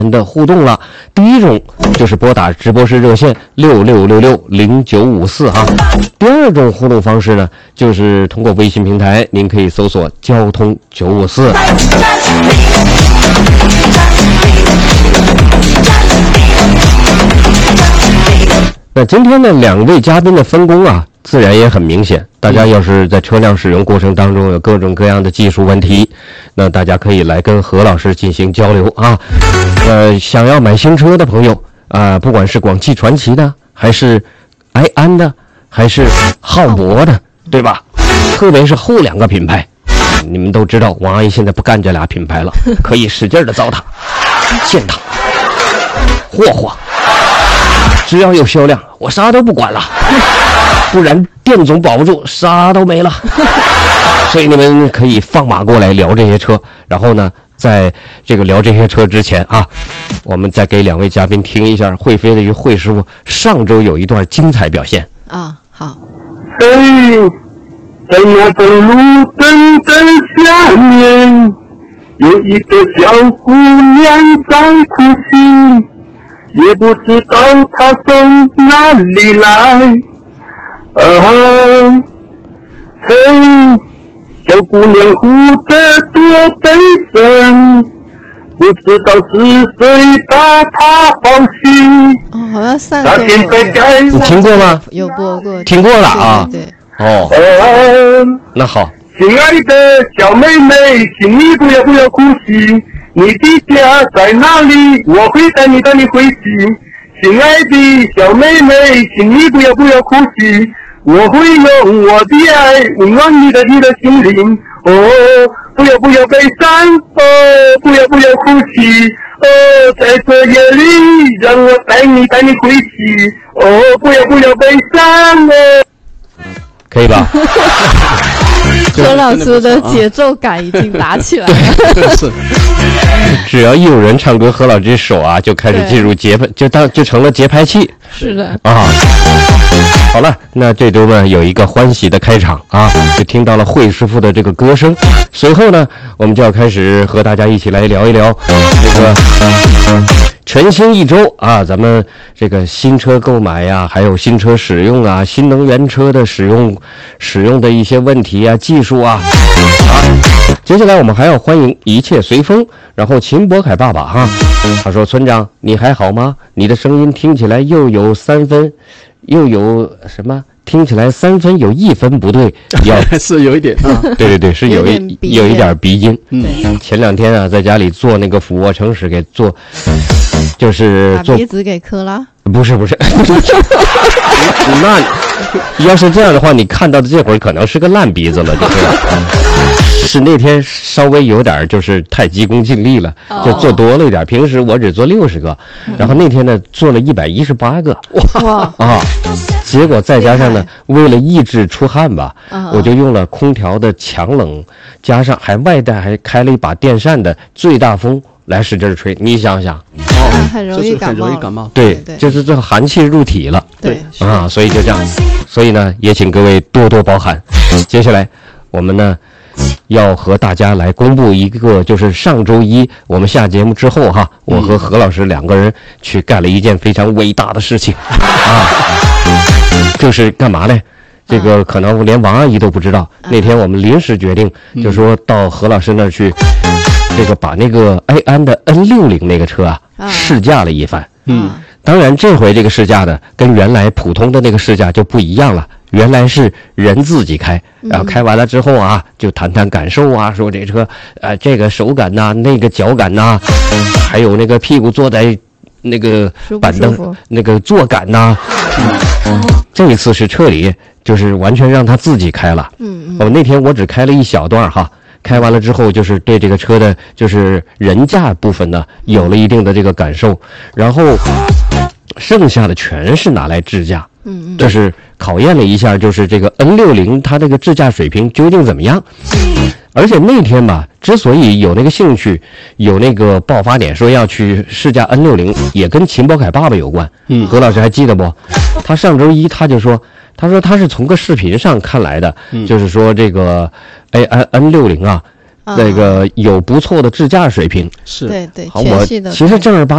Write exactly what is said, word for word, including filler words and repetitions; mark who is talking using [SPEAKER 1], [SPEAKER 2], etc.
[SPEAKER 1] 的互动了。第一种就是拨打直播室热线六六六六零九五四哈。第二种互动方式呢，就是通过微信平台，您可以搜索交通九五四。那今天呢，两位嘉宾的分工啊，自然也很明显。大家要是在车辆使用过程当中有各种各样的技术问题，那大家可以来跟何老师进行交流啊。呃，想要买新车的朋友啊、呃，不管是广汽传祺的，还是埃安的，还是浩博的，对吧？特别是后两个品牌，你们都知道，王阿姨现在不干这俩品牌了，可以使劲的糟蹋、践踏、霍霍。只要有销量，我啥都不管了，不然店总保不住，啥都没了。所以你们可以放马过来聊这些车，然后呢，在这个聊这些车之前啊，我们再给两位嘉宾听一下会飞的一个会师傅上周有一段精彩表现
[SPEAKER 2] 啊。好，
[SPEAKER 3] 嘿，在那个路灯灯下面，有一个小姑娘在哭泣。也不知道他从哪里来，啊，嘿，小姑娘哭得多悲伤，不知道是谁把她放弃。
[SPEAKER 2] 哦，好像上
[SPEAKER 3] 他现在该
[SPEAKER 1] 你听过吗？
[SPEAKER 2] 有播过，
[SPEAKER 1] 听过了啊。
[SPEAKER 2] 对，对
[SPEAKER 1] 对哦，
[SPEAKER 3] 哦，
[SPEAKER 1] 那好。
[SPEAKER 3] 亲爱的小妹妹，请你不要不要哭泣。你的家在哪里？我会带你带你回去。亲爱的小妹妹，请你不要不要哭泣，我会用我的爱温暖你的你的心灵。哦，不要不要悲伤，哦，不要不要哭泣，哦，在这夜里让我带你带你回去。哦，不要不要悲伤哦。
[SPEAKER 1] 可以吧？
[SPEAKER 2] 何老师的节奏感已经打起来了。
[SPEAKER 1] 是，只要一有人唱歌，何老师手啊就开始进入节拍，就当就成了节拍器。
[SPEAKER 2] 是的
[SPEAKER 1] 啊。好了，那这周呢有一个欢喜的开场啊，就听到了惠师傅的这个歌声。随后呢，我们就要开始和大家一起来聊一聊这个全新一周啊，咱们这个新车购买呀，还有新车使用啊，新能源车的使用使用的一些问题啊，技术啊。啊，接下来我们还要欢迎一切随风，然后秦博凯爸爸哈，他说村长你还好吗？你的声音听起来又有三分，又有什么？听起来三分有一分不对，要
[SPEAKER 4] 是有一点啊，
[SPEAKER 1] 对对对，是有一有一点鼻音。
[SPEAKER 4] 嗯，
[SPEAKER 1] 前两天啊，在家里做那个俯卧撑时给做，就是做
[SPEAKER 2] 把鼻子给磕了。
[SPEAKER 1] 不是不是，那要是这样的话，你看到的这会儿可能是个烂鼻子了，就是。是那天稍微有点就是太急功近利了，就做多了一点。平时我只做六十个，然后那天呢做了一百一十八个。
[SPEAKER 2] 哇
[SPEAKER 1] 啊！结果再加上呢，为了抑制出汗吧，我就用了空调的强冷，加上还外带还开了一把电扇的最大风来使劲吹。你想想，
[SPEAKER 2] 哦，很容易感冒，
[SPEAKER 4] 很容易感冒。
[SPEAKER 1] 对，就是这个寒气入体了。
[SPEAKER 2] 对
[SPEAKER 1] 啊，所以就这样。所以呢，也请各位多多包涵。接下来我们呢要和大家来公布一个，就是上周一我们下节目之后哈，我和何老师两个人去干了一件非常伟大的事情啊，就是干嘛呢？这个可能连王阿姨都不知道。那天我们临时决定，就说到何老师那儿去，这个把那个埃安的 N 六十 那个车啊试驾了一番。
[SPEAKER 2] 嗯，
[SPEAKER 1] 当然这回这个试驾的跟原来普通的那个试驾就不一样了。原来是人自己开，然后开完了之后啊，就谈谈感受啊，说这车，呃，这个手感呐、啊，那个脚感呐、啊，还有那个屁股坐在那个板凳那个坐感呐、啊。嗯，这一次是彻底就是完全让他自己开了。嗯嗯。我、哦、那天我只开了一小段哈，开完了之后就是对这个车的就是人驾部分呢有了一定的这个感受，然后剩下的全是拿来智驾。嗯，这是考验了一下，就是这个 N 六十 它这个智驾水平究竟怎么样。嗯，而且那天吧，之所以有那个兴趣，有那个爆发点，说要去试驾 N 六十，也跟秦博凯爸爸有关。嗯，何老师还记得不？他上周一他就说，他说他是从个视频上看来的，嗯、就是说这个 A N N 六十啊，那个有不错的智驾水平。
[SPEAKER 2] 是，对对，
[SPEAKER 1] 好，我其实正儿八